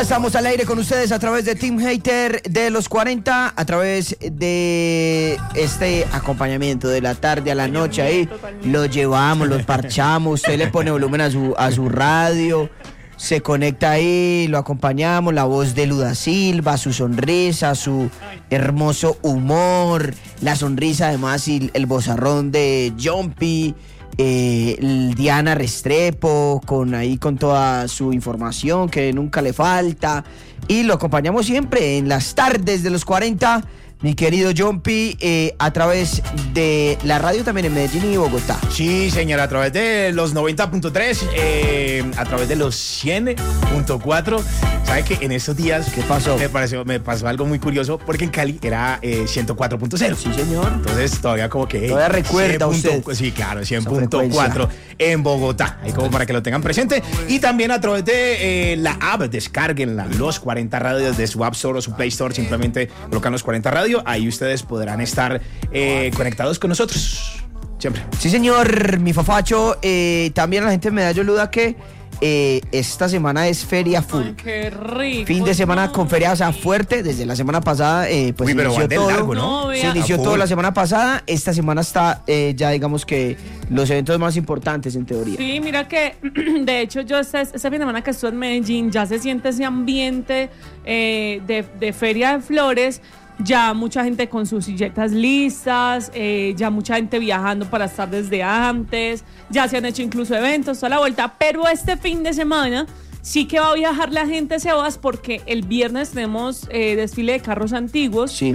Estamos al aire con ustedes a través de Team Hater de los 40, a través de este acompañamiento de la tarde a la noche. Ahí lo llevamos, los parchamos, usted le pone volumen a su radio, se conecta ahí, lo acompañamos, la voz de Luda Silva, su sonrisa, su hermoso humor, la sonrisa además y el vozarrón de Jumpy. Diana Restrepo con toda su información que nunca le falta, y lo acompañamos siempre en las tardes de los 40, mi querido Jumpy, a través de la radio también en Medellín y Bogotá. Sí, señor, a través de los 90.3, a través de los 100.4. ¿Sabe que en estos días qué pasó? Me pasó algo muy curioso, porque en Cali era 104.0. Sí, señor. Entonces todavía como que... Todavía recuerda usted. Sí, claro, 100.4 en Bogotá. Ahí como para que lo tengan presente. Y también a través de la app, descárguenla, Los 40 Radios, de su App Store o su Play Store. Simplemente colocan Los 40 Radio. Ahí ustedes podrán estar conectados con nosotros. Siempre. Sí, señor, mi fafacho. También la gente de Medallo Luda que esta semana es feria full. Ay, qué rico. Fin de semana con feria, o sea, fuerte. Desde la semana pasada, pues uy, pero inició todo. largo, ¿no? Se inició todo la semana pasada. Esta semana está ya, digamos que los eventos más importantes en teoría. Sí, mira que, de hecho, yo este fin de semana que estuve en Medellín, ya se siente ese ambiente de feria de flores. Ya mucha gente con sus silletas listas, ya mucha gente viajando para estar desde antes, ya se han hecho incluso eventos, toda la vuelta, pero este fin de semana sí que va a viajar la gente, Sebas, porque el viernes tenemos desfile de carros antiguos. Sí.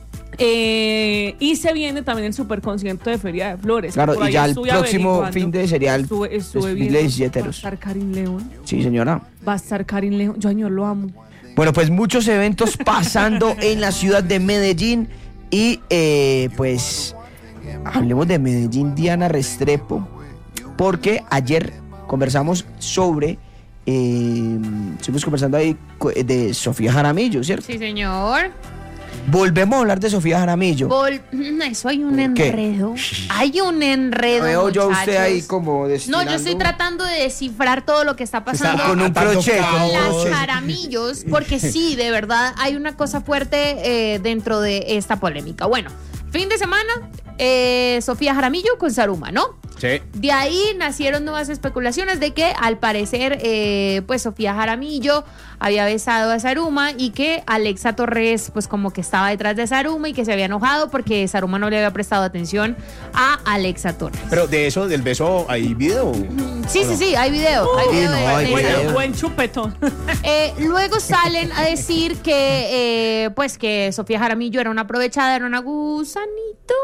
Y se viene también el superconcierto de Feria de Flores. Claro, y ya el próximo fin de sería el desfile de silleteros. ¿Va a estar Karin León? Sí, señora. Va a estar Karin León. Yo, señor, lo amo. Bueno, pues muchos eventos pasando en la ciudad de Medellín y pues hablemos de Medellín, Diana Restrepo, porque ayer conversamos sobre, estuvimos conversando ahí de Sofía Jaramillo, ¿cierto? Sí, señor. Volvemos a hablar de Sofía Jaramillo. Eso hay un enredo. Hay un enredo. Veo yo a muchachos. usted ahí como destilando. No, yo estoy tratando de descifrar todo lo que está pasando con un crochet, con las Jaramillos, porque sí, de verdad hay una cosa fuerte dentro de esta polémica. Bueno, fin de semana, Sofía Jaramillo con Saruma, ¿no? Sí. De ahí nacieron nuevas especulaciones de que al parecer pues Sofía Jaramillo había besado a Saruma y que Alexa Torres pues como que estaba detrás de Saruma y que se había enojado porque Saruma no le había prestado atención a Alexa Torres. Pero de eso, del beso, ¿hay video? Sí, sí, sí, hay video. hay video. Buen chupetón. Luego salen a decir que pues que Sofía Jaramillo era una aprovechada, era una gusanita.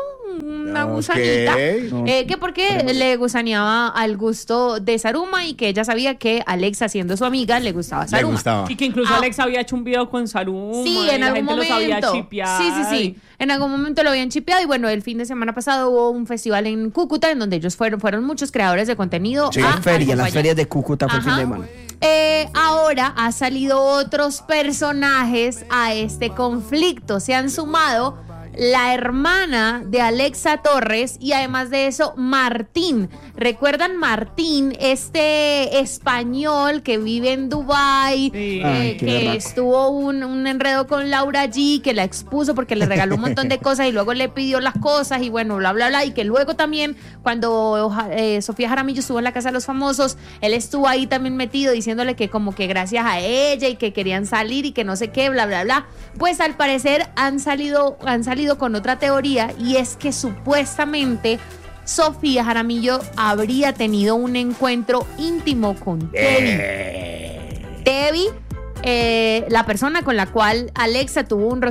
Que porque le gusaneaba al gusto de Saruma y que ella sabía que Alexa, siendo su amiga, le gustaba a Saruma. Y que incluso Alexa había hecho un video con Saruma. Sí, en algún momento. Sí. En algún momento lo habían chipeado. Y bueno, el fin de semana pasado hubo un festival en Cúcuta en donde ellos fueron muchos creadores de contenido. Sí, las ferias de Cúcuta fue el fin de semana. Ahora ha salido otros personajes a este conflicto. Se han sumado la hermana de Alexa Torres y además de eso Martín. ¿Recuerdan Martín, este español que vive en Dubái, que estuvo un enredo con Laura G, que la expuso porque le regaló un montón de cosas y luego le pidió las cosas y bueno, bla, bla, bla, y que luego también cuando Sofía Jaramillo estuvo en la Casa de los Famosos, él estuvo ahí también metido diciéndole que como que gracias a ella y que querían salir y que no sé qué, bla, bla, bla. Pues al parecer han salido con otra teoría y es que supuestamente Sofía Jaramillo habría tenido un encuentro íntimo con Tevi, la persona con la cual Alexa tuvo un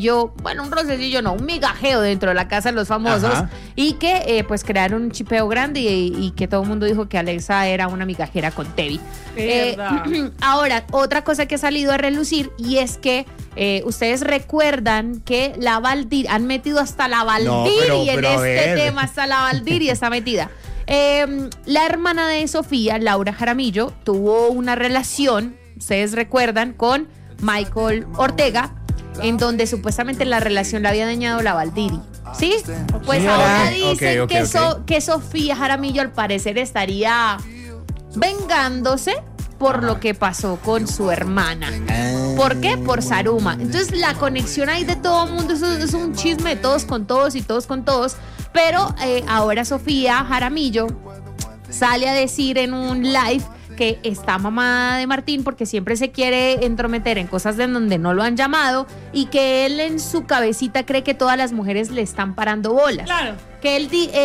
migajeo dentro de la Casa de los Famosos. Ajá. Y que pues crearon un chipeo grande y que todo el mundo dijo que Alexa era una migajera con Tevi. Ahora, otra cosa que ha salido a relucir y es que ustedes recuerdan que la Valdir, han metido hasta la Valdir en este tema, hasta la Valdir está metida. La hermana de Sofía, Laura Jaramillo, tuvo una relación, ustedes recuerdan, con Michael Ortega, en donde supuestamente la relación la había dañado la Valdiri. ¿Sí? Pues ahora dicen que Sofía Jaramillo al parecer estaría vengándose por lo que pasó con su hermana. ¿Por qué? Por Saruma. Entonces la conexión ahí de todo el mundo, eso es un chisme de todos con todos y todos con todos. Pero ahora Sofía Jaramillo sale a decir en un live que está mamada de Martín porque siempre se quiere entrometer en cosas de donde no lo han llamado y que él en su cabecita cree que todas las mujeres le están parando bolas. Claro. Que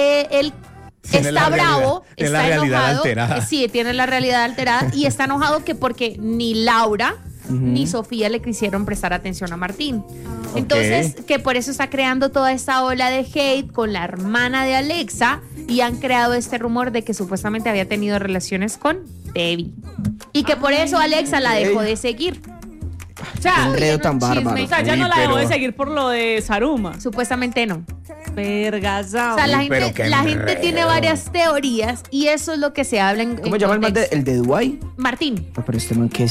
él está bravo, está enojado. Sí, tiene la realidad alterada y está enojado que porque ni Laura ni Sofía le quisieron prestar atención a Martín. Entonces, que por eso está creando toda esta ola de hate con la hermana de Alexa y han creado este rumor de que supuestamente había tenido relaciones con Debbie. Y que por eso Alexa la dejó de seguir. O sea, un enredo tan bárbaro. O sea, ya no la dejó de seguir por lo de Saruma. Supuestamente no. Vergazao. O sea, la gente tiene varias teorías y eso es lo que se habla en ¿Cómo se llama el de Dubái? Martín. No, pero este man que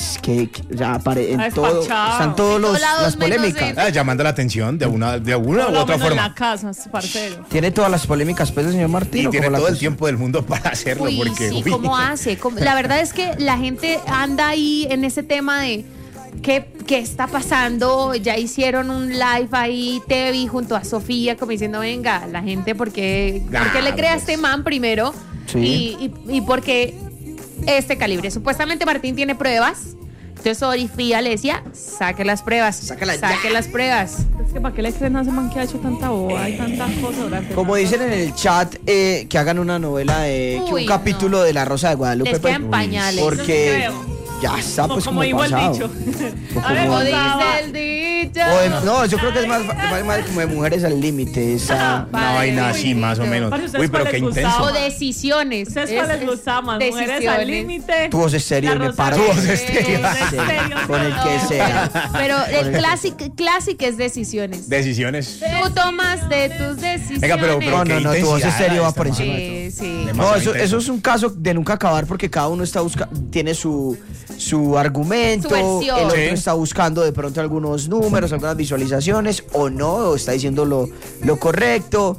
ya aparece en todo, están todas las polémicas. Llamando la atención de una u otra forma. En la casa, parcero. Tiene todas las polémicas, pues, el señor Martín. Y tiene todo el tiempo del mundo para hacerlo. Uy, porque, sí, ¿cómo hace? La verdad es que la gente anda ahí en ese tema de ¿qué está pasando? Ya hicieron un live ahí, Tevi, junto a Sofía, como diciendo, venga, la gente, ¿por qué le crea a este man primero? Sí. Y porque este calibre. Supuestamente Martín tiene pruebas. Entonces Sofía le decía, saque las pruebas. Saque las pruebas. Es que ¿para qué le creen a ese man que ha hecho tanta boba y tantas cosas durante como dicen en el chat, que hagan una novela de un capítulo de La Rosa de Guadalupe. Les quedan pañales. Porque ya está, pues, como dijo el pasado. dicho. Como dice el dicho. No, yo creo que es más como de Mujeres al Límite. Esa una vaina así, más o menos. Uy, pero qué intenso. O Decisiones. ¿Ustedes cuál les gustaba más? Mujeres al Límite. Tu Voz Estéreo, me paro. Tu Voz Estéreo. Con el que sea. Pero el clásico es Decisiones. Decisiones. Tú tomas de tus decisiones. Venga, pero no, Tu Voz Estéreo va por encima de todo. Sí. No, eso es un caso de nunca acabar porque cada uno está tiene su argumento, Su versión. el otro está buscando de pronto algunos números, algunas visualizaciones o no, o está diciendo lo correcto.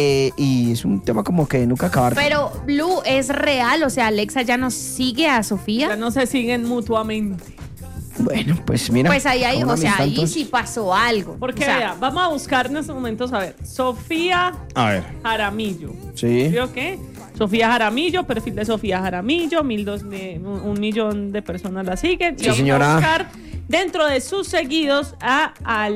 Y es un tema como que nunca acabar. Pero Blue, es real, o sea, Alexa ya no sigue a Sofía. Ya no se siguen mutuamente. Bueno, pues mira. Pues ahí ahí sí pasó algo. Porque o sea, vea, vamos a buscar en estos momentos, a ver, Sofía Jaramillo. Sí. ¿Sí o qué? Sofía Jaramillo, perfil de Sofía Jaramillo, 1.000.000 de personas la siguen. Sí, y vamos señora. a buscar dentro de sus seguidos a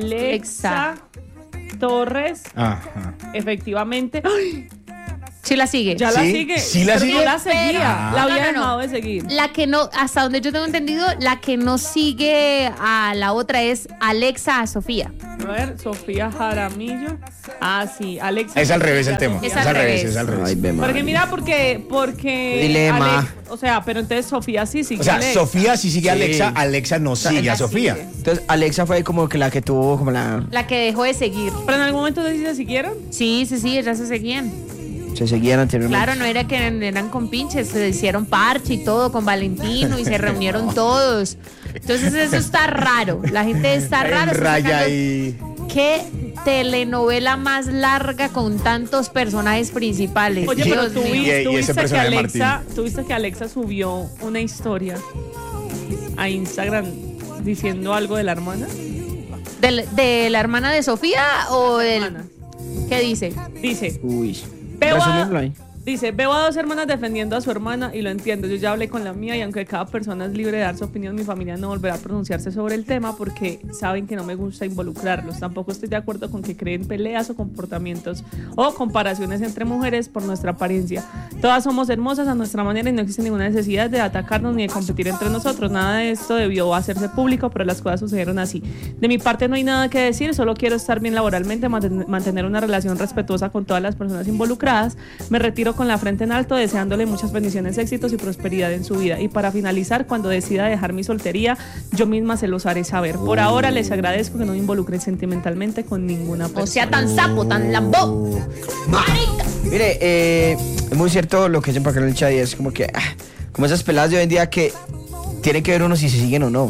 Alexa Torres. Ajá. Efectivamente. ¡Ay! sí la sigue. Ya la sigue. Sí la pero sigue. no la seguía. La había No. dejado de seguir. La que no, hasta donde yo tengo entendido, la que no sigue a la otra es Alexa a Sofía. A ver, Sofía Jaramillo. Ah, sí, Alexa. Es al revés el tema. Es al revés. Ay, ve, madre. Porque mira, porque Dilema. o sea, pero entonces Sofía sí sigue. O sea, a Alexa. Sofía sí sigue a Sí. Alexa, Alexa no sigue a la Sofía. sigue. Entonces Alexa fue como que la que tuvo como La que dejó de seguir. Pero en algún momento sí se siguieron. Sí, ellas se seguían. se seguían anteriormente. Claro, no era que eran con pinches, se hicieron parche y todo con Valentino y se reunieron todos. Entonces eso está raro, la gente está rara. está Raya sacando- y... ¿Qué telenovela más larga con tantos personajes principales? Oye, pero Dios tú mío. y viste ese que personaje de Alexa, que Alexa subió una historia a Instagram diciendo algo de la hermana. ¿De la hermana de Sofía o del...? Hermana. ¿Qué dice? Dice, Uy. veo Resumimos a, ahí. veo a dos hermanas defendiendo a su hermana y lo entiendo. Yo ya hablé con la mía y aunque cada persona es libre de dar su opinión, mi familia no volverá a pronunciarse sobre el tema porque saben que no me gusta involucrarlos. Tampoco estoy de acuerdo con que creen peleas o comportamientos o comparaciones entre mujeres por nuestra apariencia. Todas somos hermosas a nuestra manera y no existe ninguna necesidad de atacarnos ni de competir entre nosotros. Nada de esto debió hacerse público, pero las cosas sucedieron así. De mi parte no hay nada que decir, solo quiero estar bien laboralmente, mantener una relación respetuosa con todas las personas involucradas. Me retiro con la frente en alto, deseándole muchas bendiciones, éxitos y prosperidad en su vida. Y para finalizar, cuando decida dejar mi soltería, yo misma se los haré saber. Por ahora les agradezco que no me involucren sentimentalmente con ninguna persona. O sea, tan sapo, tan lambó. ¡Marica! Mire, es muy cierto lo que dicen por acá en el chat y es como que, como esas peladas de hoy en día que tienen que ver uno si se siguen o no.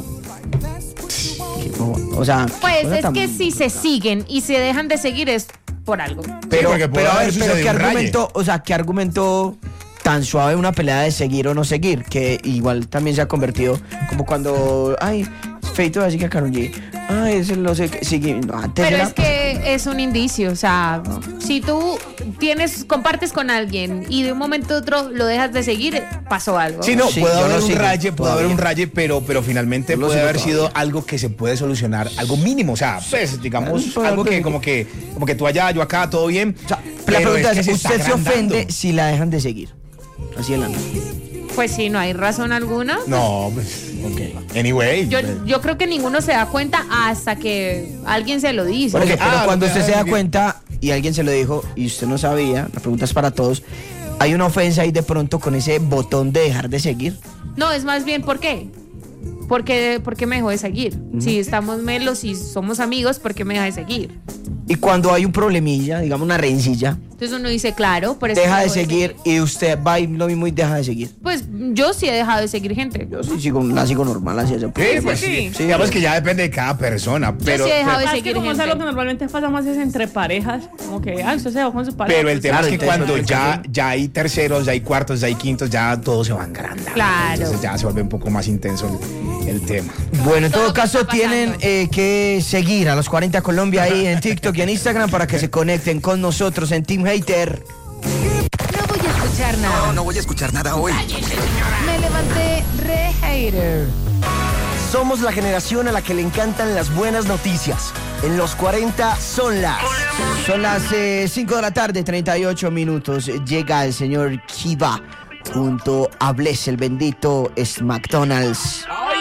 O sea, Pues cosa es tan- que si se siguen y se dejan de seguir es por algo. Pero, porque puede pero a haber ver, pero sucedido qué un raye. argumento, o sea, qué argumento tan suave una pelea de seguir o no seguir, que igual también se ha convertido como cuando, ay, Feito va a seguir a Karol G. Ay, ese no sé qué, sigue. No, antes Pero era, es que es un indicio, o sea, si tú compartes con alguien y de un momento a otro lo dejas de seguir, pasó algo. Sí, no, Sí, puede yo haber lo un sigo raye, puede haber todavía. un raye, pero finalmente Yo lo puede sigo haber sido todavía. algo que se puede solucionar, algo mínimo, o sea, pues, digamos, Claro, algo que porque- como que tú allá, yo acá, todo bien. o sea, la pero pregunta es que es, se está ¿usted se ofende agrandando. si la dejan de seguir? Así de la nada. Pues sí, no hay razón alguna. No, pues, anyway. Yo creo que ninguno se da cuenta hasta que alguien se lo dice. Por eso, Porque- pero cuando lo que usted se da alguien- cuenta y alguien se lo dijo y usted no sabía, la pregunta es para todos, ¿hay una ofensa ahí de pronto con ese botón de dejar de seguir? No, es más bien, ¿por qué? ¿Por qué me dejó de seguir? Si estamos melos y somos amigos, ¿por qué me deja de seguir? Y cuando hay un problemilla, digamos una rencilla, Entonces uno dice, claro, por eso deja me de dejó seguir y usted va y lo mismo y deja de seguir. Pues yo sí he dejado de seguir gente. Yo sí la sigo normal, así es. Sí, pues sí. sí. Digamos que ya depende de cada persona, pero sí he dejado de Es que seguir como es gente. algo que normalmente pasa más es entre parejas, como que, usted se va con su pareja. pero el tema Claro, es que entonces, cuando entonces, ya hay terceros, ya hay cuartos, ya hay quintos, ya todo se va agrandando. Claro. Entonces ya se vuelve un poco más intenso el tema. Bueno, en Todo todo lo que caso está pasando. tienen que seguir a los 40 Colombia ahí en TikTok y en Instagram para que se conecten con nosotros en Team Hater. No voy a escuchar nada. No voy a escuchar nada hoy. Me levanté re hater. Somos la generación a la que le encantan las buenas noticias. En los 40 son las... Son las 5 de la tarde, 38 minutos. Llega el señor Kiva junto a Bless, el bendito es McDonald's.